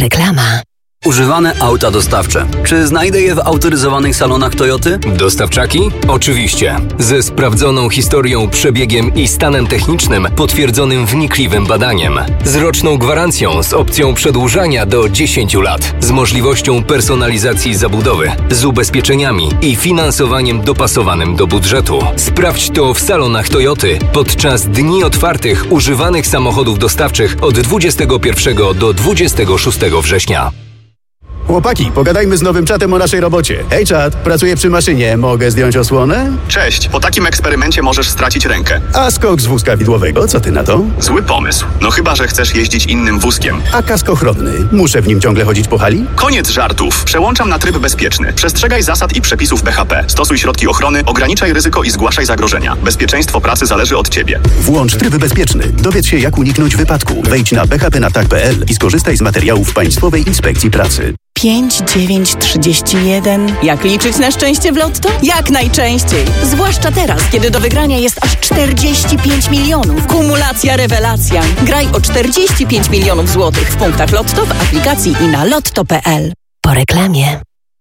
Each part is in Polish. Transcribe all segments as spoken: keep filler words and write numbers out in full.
Reklama. Używane auta dostawcze. Czy znajdę je w autoryzowanych salonach Toyoty? Dostawczaki? Oczywiście. Ze sprawdzoną historią, przebiegiem i stanem technicznym potwierdzonym wnikliwym badaniem. Z roczną gwarancją z opcją przedłużania do dziesięciu lat. Z możliwością personalizacji zabudowy. Z ubezpieczeniami i finansowaniem dopasowanym do budżetu. Sprawdź to w salonach Toyoty podczas dni otwartych używanych samochodów dostawczych od dwudziestego pierwszego do dwudziestego szóstego września. Chłopaki, pogadajmy z nowym czatem o naszej robocie. Hej czat, pracuję przy maszynie, mogę zdjąć osłonę? Cześć, po takim eksperymencie możesz stracić rękę. A skok z wózka widłowego, co ty na to? Zły pomysł. No chyba, że chcesz jeździć innym wózkiem. A kask ochronny, muszę w nim ciągle chodzić po hali? Koniec żartów. Przełączam na tryb bezpieczny. Przestrzegaj zasad i przepisów B H P. Stosuj środki ochrony, ograniczaj ryzyko i zgłaszaj zagrożenia. Bezpieczeństwo pracy zależy od ciebie. Włącz tryb bezpieczny. Dowiedz się, jak uniknąć wypadku. Wejdź na b h p na tak kropka p l i skorzystaj z materiałów Państwowej Inspekcji Pracy. pięć dziewięć trzydzieści jeden. Jak liczyć na szczęście w Lotto? Jak najczęściej. Zwłaszcza teraz, kiedy do wygrania jest aż czterdzieści pięć milionów. Kumulacja rewelacja. Graj o czterdzieści pięć milionów złotych w punktach Lotto, w aplikacji i na lotto kropka p l. Po reklamie.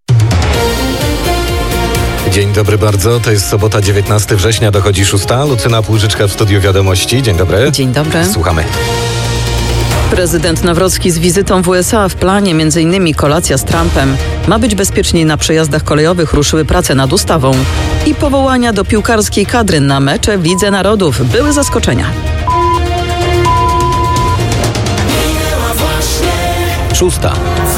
Dzień dobry bardzo, to jest sobota dziewiętnastego września, dochodzi szósta. Lucyna Płużyczka w Studiu Wiadomości. Dzień dobry. Dzień dobry. Słuchamy. Prezydent Nawrocki z wizytą w U S A w planie m.in. kolacja z Trumpem. Ma być bezpieczniej na przejazdach kolejowych, ruszyły prace nad ustawą. I powołania do piłkarskiej kadry na mecze w Lidze Narodów były zaskoczenia. Szósta.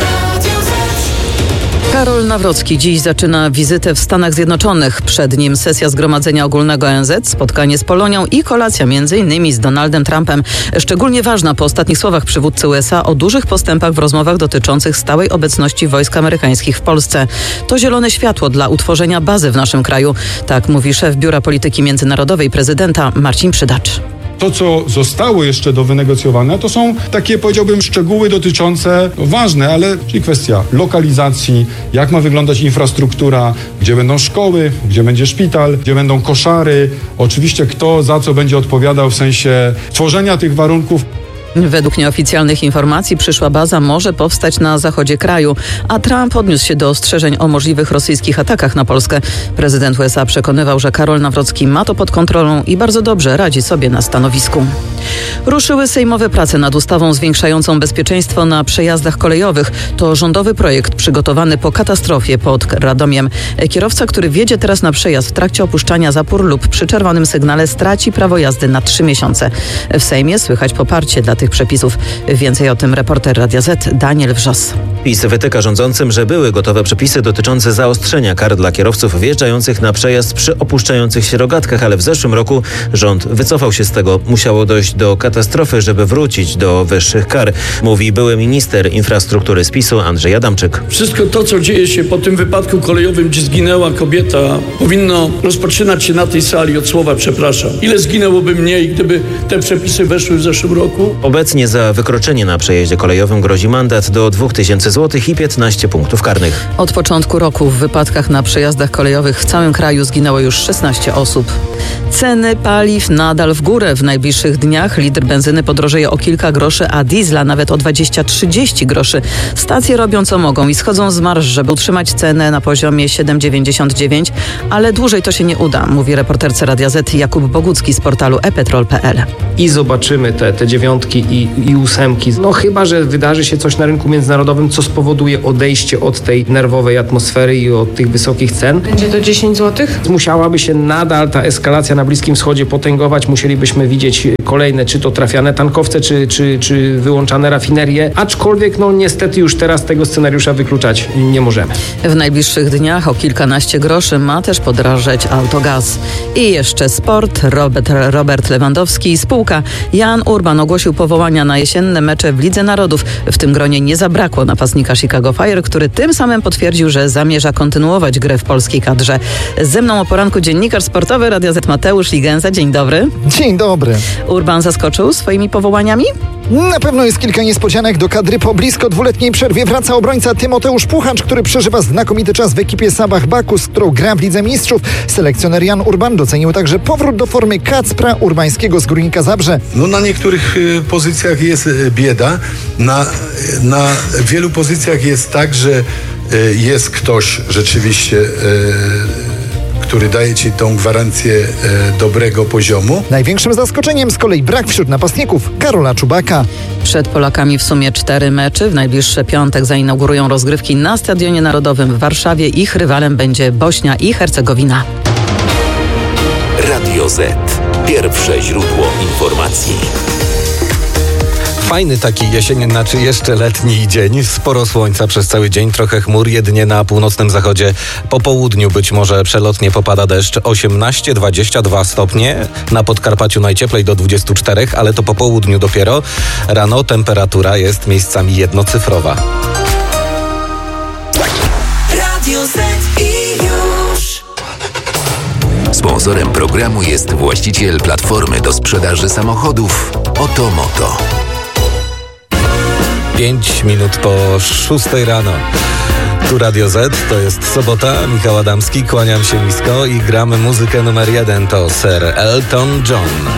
Karol Nawrocki dziś zaczyna wizytę w Stanach Zjednoczonych. Przed nim sesja Zgromadzenia Ogólnego O N Z, spotkanie z Polonią i kolacja m.in. z Donaldem Trumpem. Szczególnie ważna po ostatnich słowach przywódcy U S A o dużych postępach w rozmowach dotyczących stałej obecności wojsk amerykańskich w Polsce. To zielone światło dla utworzenia bazy w naszym kraju. Tak mówi szef Biura Polityki Międzynarodowej prezydenta Marcin Przydacz. To, co zostało jeszcze do wynegocjowania, to są takie, powiedziałbym, szczegóły dotyczące, no ważne, ale czyli kwestia lokalizacji, jak ma wyglądać infrastruktura, gdzie będą szkoły, gdzie będzie szpital, gdzie będą koszary, oczywiście kto za co będzie odpowiadał w sensie tworzenia tych warunków. Według nieoficjalnych informacji przyszła baza może powstać na zachodzie kraju, a Trump odniósł się do ostrzeżeń o możliwych rosyjskich atakach na Polskę. Prezydent U S A przekonywał, że Karol Nawrocki ma to pod kontrolą i bardzo dobrze radzi sobie na stanowisku. Ruszyły sejmowe prace nad ustawą zwiększającą bezpieczeństwo na przejazdach kolejowych. To rządowy projekt przygotowany po katastrofie pod Radomiem. Kierowca, który wjedzie teraz na przejazd w trakcie opuszczania zapór lub przy czerwonym sygnale, straci prawo jazdy na trzy miesiące. W Sejmie słychać poparcie dla tych przepisów. Więcej o tym reporter Radia Z Daniel Wrzos. PiS wytyka rządzącym, że były gotowe przepisy dotyczące zaostrzenia kar dla kierowców wjeżdżających na przejazd przy opuszczających się rogatkach, ale w zeszłym roku rząd wycofał się z tego. Musiało dojść do katastrofy, żeby wrócić do wyższych kar, mówi były minister infrastruktury z PiSu Andrzej Adamczyk. Wszystko to, co dzieje się po tym wypadku kolejowym, gdzie zginęła kobieta, powinno rozpoczynać się na tej sali od słowa przepraszam. Ile zginęłoby mniej, gdyby te przepisy weszły w zeszłym roku? Obecnie za wykroczenie na przejeździe kolejowym grozi mandat do dwóch tysięcy złotych i piętnaście punktów karnych. Od początku roku w wypadkach na przejazdach kolejowych w całym kraju zginęło już szesnaście osób. Ceny paliw nadal w górę. W najbliższych dniach litr benzyny podrożeje o kilka groszy, a diesla nawet o dwadzieścia trzydzieści groszy. Stacje robią co mogą i schodzą z marż, żeby utrzymać cenę na poziomie siedem dziewięćdziesiąt dziewięć, ale dłużej to się nie uda, mówi reporterce Radia Z Jakub Bogucki z portalu e petrol kropka p l. I zobaczymy te, te dziewiątki i, i ósemki. No chyba, że wydarzy się coś na rynku międzynarodowym, co spowoduje odejście od tej nerwowej atmosfery i od tych wysokich cen. Będzie to dziesięć złotych? Musiałaby się nadal ta eskalacja na Bliskim Wschodzie potęgować. Musielibyśmy widzieć kolejne, czy to trafiane tankowce, czy, czy, czy wyłączane rafinerie. Aczkolwiek, no niestety już teraz tego scenariusza wykluczać nie możemy. W najbliższych dniach o kilkanaście groszy ma też podrażeć autogaz. I jeszcze sport. Robert, Robert Lewandowski i spółka Jan Urban ogłosił powołania na jesienne mecze w Lidze Narodów. W tym gronie nie zabrakło napastników napastnika Chicago Fire, który tym samym potwierdził, że zamierza kontynuować grę w polskiej kadrze. Ze mną o poranku dziennikarz sportowy Radia Z Mateusz Ligenza. Dzień dobry. Dzień dobry. Urban zaskoczył swoimi powołaniami? Na pewno jest kilka niespodzianek. Do kadry po blisko dwuletniej przerwie wraca obrońca Tymoteusz Puchacz, który przeżywa znakomity czas w ekipie Sabah Baku, z którą gra w Lidze Mistrzów. Selekcjoner Jan Urban docenił także powrót do formy Kacpra Urbańskiego z Górnika Zabrze. No na niektórych y, pozycjach jest y, bieda. Na, na wielu pozycjach jest tak, że y, jest ktoś rzeczywiście y, który daje ci tą gwarancję e, dobrego poziomu. Największym zaskoczeniem z kolei brak wśród napastników Karola Czubaka. Przed Polakami w sumie cztery mecze. W najbliższy piątek zainaugurują rozgrywki na Stadionie Narodowym w Warszawie. Ich rywalem będzie Bośnia i Hercegowina. Radio Z. Pierwsze źródło informacji. Fajny taki jesienny, znaczy jeszcze letni dzień. Sporo słońca przez cały dzień, trochę chmur, jedynie na północnym zachodzie po południu być może przelotnie popada deszcz. osiemnaście dwadzieścia dwa stopnie, na Podkarpaciu najcieplej do dwudziestu czterech, ale to po południu dopiero. Rano temperatura jest miejscami jednocyfrowa. Radio Z i już. Sponsorem programu jest właściciel platformy do sprzedaży samochodów Otomoto. Pięć minut po szóstej rano. Tu Radio Z, to jest sobota, Michał Adamski, kłaniam się nisko i gramy muzykę numer jeden, to Sir Elton John.